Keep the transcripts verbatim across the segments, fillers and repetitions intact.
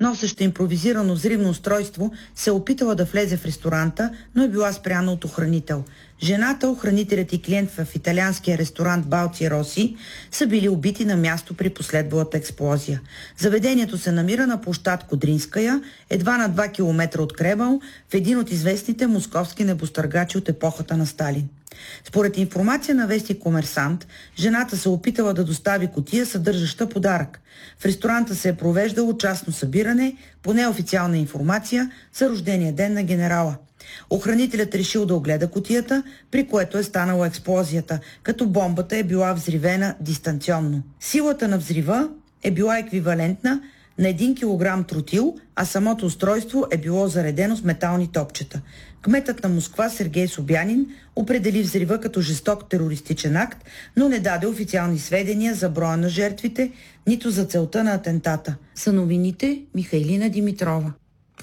Носеща импровизирано взривно устройство се е опитала да влезе в ресторанта, но е била спряна от охранител. Жената, охранителят и клиент в италианския ресторант Балци Роси са били убити на място при последвалата експлозия. Заведението се намира на площад Кодринская, едва на два километра от Кремъл, в един от известните московски небостъргачи от епохата на Сталин. Според информация на вестник Комерсант, жената се опитала да достави кутия, съдържаща подарък. В ресторанта се е провеждало частно събиране, по неофициална информация, за рождения ден на генерала. Охранителят решил да огледа кутията, при което е станала експлозията, като бомбата е била взривена дистанционно. Силата на взрива е била еквивалентна на един килограм тротил, а самото устройство е било заредено с метални топчета. Кметът на Москва Сергей Собянин определи взрива като жесток терористичен акт, но не даде официални сведения за броя на жертвите, нито за целта на атентата. Са новините Михайлина Димитрова.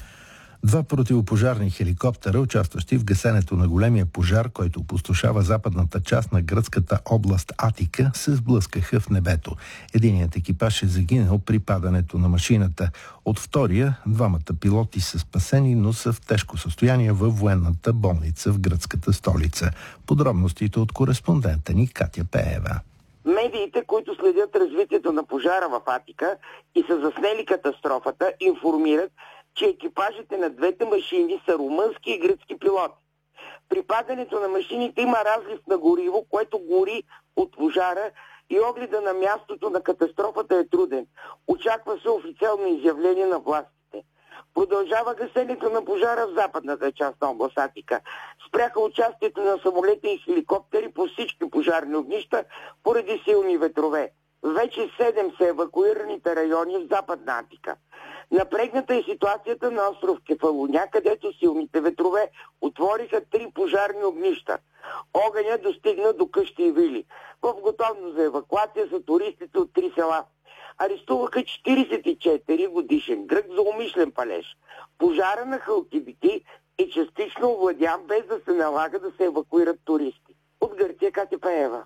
Два противопожарни хеликоптера, участващи в гасенето на големия пожар, който опустошава западната част на гръцката област Атика, се сблъскаха в небето. Единият екипаж е загинал при падането на машината. От втория, двамата пилоти са спасени, но са в тежко състояние във военната болница в гръцката столица. Подробностите от кореспондента ни Катя Пеева. Медиите, които следят развитието на пожара в Атика и са заснели катастрофата, информират, че екипажите на двете машини са румънски и гръцки пилоти. При падането на машините има разлив на гориво, което гори от пожара и огледа на мястото на катастрофата е труден. Очаква се официално изявление на властите. Продължава гасенето на пожара в западната част на област Атика. Спряха участието на самолети и хеликоптери по всички пожарни огнища поради силни ветрове. Вече седем са евакуираните райони в западна Атика. Напрегната е ситуацията на остров Кефалоня, където силните ветрове отвориха три пожарни огнища. Огъня достигна до къщи и вили. В готовност за евакуация са туристите от три села. Арестуваха четиридесет и четири годишен грък за умишлен палеж. Пожара на Халкидики е частично овладян, без да се налага да се евакуират туристи. От Гърция Катя Пеева.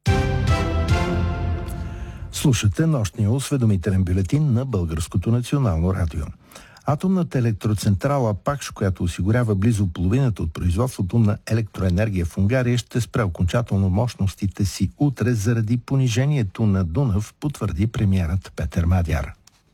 Слушате нощния осведомителен бюлетин на Българското национално радио. Атомната електроцентрала Пакш, която осигурява близо половината от производството на електроенергия в Унгария, ще спре окончателно мощностите си утре заради понижението на Дунав, потвърди премиерът Петър Мадяр.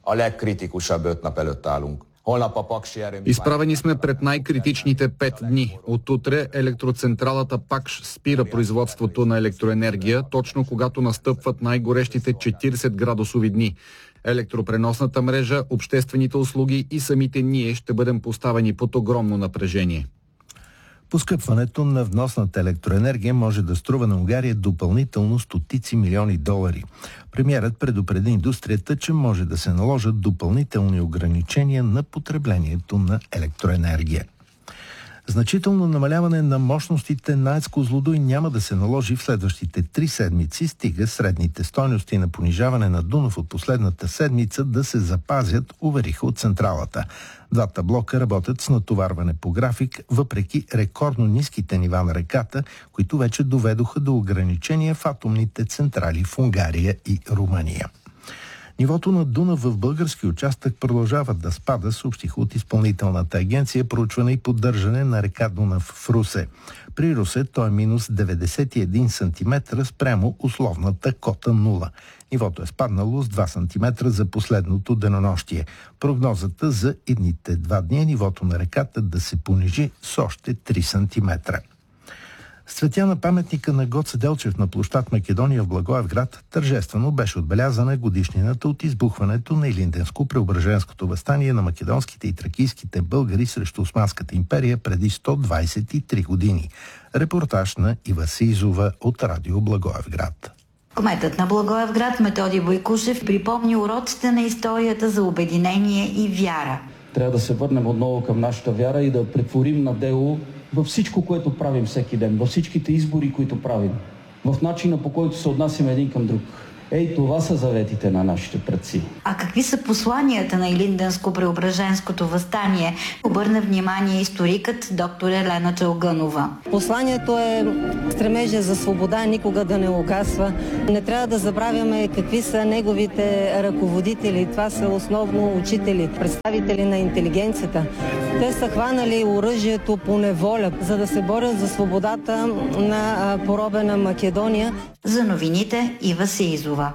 Изправени сме пред най-критичните пет дни. От утре електроцентралата Пакш спира производството на електроенергия, точно когато настъпват най-горещите четиридесет градусови дни. Електропреносната мрежа, обществените услуги и самите ние ще бъдем поставени под огромно напрежение. Поскъпването на вносната електроенергия може да струва на Унгария допълнително стотици милиони долари. Премиерът предупреди индустрията, че може да се наложат допълнителни ограничения на потреблението на електроенергия. Значително намаляване на мощностите на АЕЦ Козлодуй няма да се наложи в следващите три седмици, стига средните стойности на понижаване на Дунав от последната седмица да се запазят, увериха от централата. Двата блока работят с натоварване по график, въпреки рекордно ниските нива на реката, които вече доведоха до ограничения в атомните централи в Унгария и Румъния. Нивото на Дунав в български участък продължава да спада, съобщиха от Изпълнителната агенция проучване и поддържане на река Дунав в Русе. При Русе той е минус деветдесет и един сантиметра спрямо условната кота нула. Нивото е спаднало с два сантиметра за последното денонощие. Прогнозата за идните два дни е нивото на реката да се понижи с още три сантиметра. С цветя на паметника на Гоце Делчев на площад Македония в Благоевград тържествено беше отбелязана годишнината от избухването на Илинденско-Преображенското въстание на македонските и тракийските българи срещу Османската империя преди сто двадесет и три години. Репортаж на Ива Сизова от Радио Благоевград. Кметът на Благоевград Методи Бойкушев припомни уроците на историята за обединение и вяра. Трябва да се върнем отново към нашата вяра и да претворим на дело във всичко, което правим всеки ден, във всичките избори, които правим, в начина, по който се отнасяме един към друг. Ей, това са заветите на нашите предци. А какви са посланията на Илинденско-Преображенското въстание? Обърна внимание историкът доктор Елена Чалгънова. Посланието е стремежа за свобода никога да не угасва. Не трябва да забравяме какви са неговите ръководители. Това са основно учители, представители на интелигенцията. Те са хванали оръжието по неволя, за да се борят за свободата на поробена Македония. За новините Ива Сеизова.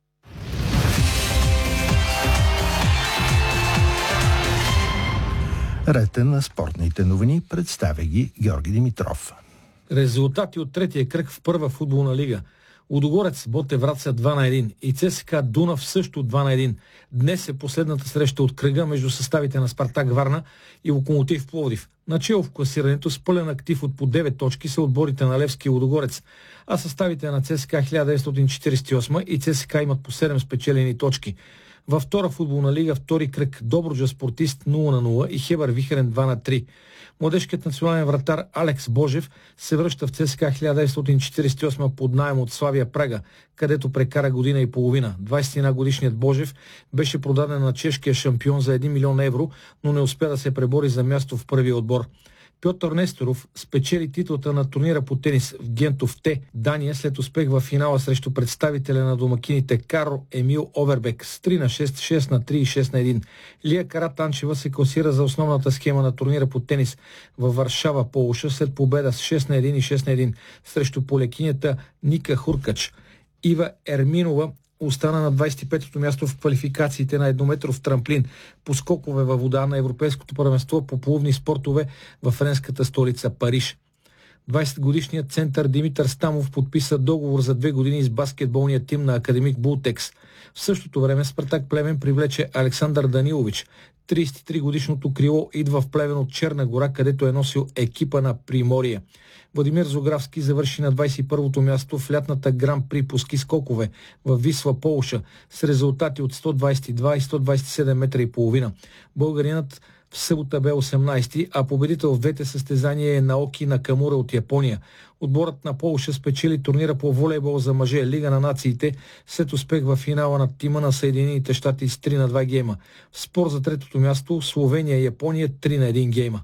Ред е на спортните новини, представя ги Георги Димитров. Резултати от третия кръг в първа футболна лига. Лудогорец Ботев Враца два на един и ЦСКА Дунав също два на един. Днес е последната среща от кръга между съставите на Спартак Варна и Локомотив Пловдив. Начело в класирането с пълен актив от по девет точки са отборите на Левски и Лудогорец, а съставите на ЦСКА хиляда деветстотин четиридесет и осма и ЦСКА имат по седем спечелени точки. Във втора футболна лига, втори кръг, Добруджа Спортист нула на нула и Хебър Вихрен два на три. Младежкият национален вратар Алекс Божев се връща в ЦСКА хиляда деветстотин четиридесет и осма под наем от Славия Прага, където прекара година и половина. двадесет и една годишният Божев беше продаден на чешкия шампион за един милион евро, но не успя да се пребори за място в първия отбор. Пьотър Несторов спечели титлата на турнира по тенис в Гентов Те, Дания, след успех в финала срещу представителя на домакините Карл Емил Овербек с три на шест, шест на три и шест на един. Лия Каратанчева се класира за основната схема на турнира по тенис във Варшава, Полша, след победа с шест на един и шест на един срещу полекинята Ника Хуркач. Ива Ерминова остана на двадесет и петото място в квалификациите на еднометров трамплин по скокове във вода на Европейското първенство по плувни спортове във френската столица Париж. двадесетгодишният център Димитър Стамов подписа договор за две години с баскетболния тим на Академик Бултекс. В същото време Спартак Плевен привлече Александър Данилович. тридесет и три годишното крило идва в Плевен от Черна гора, където е носил екипа на Приморие. Владимир Зографски завърши на двадесет и първото място в лятната гран-при по ски скокове в Висла, Полша, с резултати от сто двадесет и два и сто двадесет и седем метра и половина. Българинът в събота бе осемнадесети, а победител в двете състезания е Наоки Накамура от Япония. Отборът на Полша спечели турнира по волейбол за мъже Лига на нациите след успех в финала на тима на Съединените щати с три на два гейма. В спор за третото място Словения и Япония три на един гейма.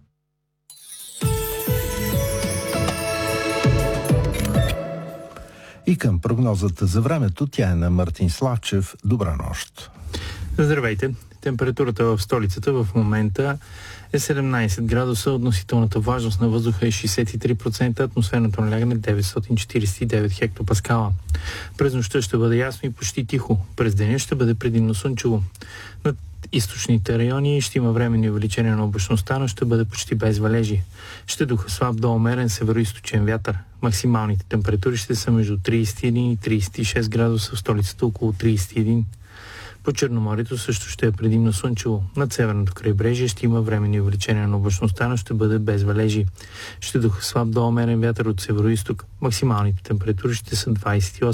И към прогнозата за времето, тя е на Мартин Славчев. Добра нощ! Здравейте! Температурата в столицата в момента е седемнадесет градуса, относителната влажност на въздуха е шейсет и три процента, атмосферното налягане деветстотин четиридесет и девет хектопаскала. През нощта ще бъде ясно и почти тихо. През деня ще бъде предимно слънчево. Над източните райони ще има временно увеличение на облачността, но ще бъде почти без валежи. Ще духа слаб до умерен североизточен вятър. Максималните температури ще са между тридесет и един и тридесет и шест градуса, в столицата около тридесет и един. По Черноморието също ще е предимно слънчево. Над северното крайбрежие ще има временни увеличения на облачността, но ще бъде без валежи. Ще духа слаб до умерен вятър от североизток. Максималните температури ще са двадесет и осем